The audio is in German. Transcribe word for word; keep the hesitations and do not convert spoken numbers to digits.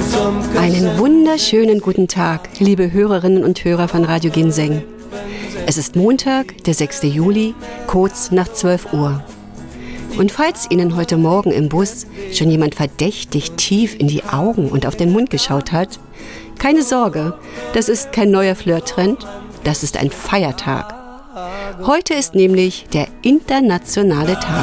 Einen wunderschönen guten Tag, liebe Hörerinnen und Hörer von Radio Ginseng. Es ist Montag, der sechster Juli, kurz nach zwölf Uhr. Und falls Ihnen heute Morgen im Bus schon jemand verdächtig tief in die Augen und auf den Mund geschaut hat, keine Sorge, das ist kein neuer Flirt-Trend, das ist ein Feiertag. Heute ist nämlich der internationale Tag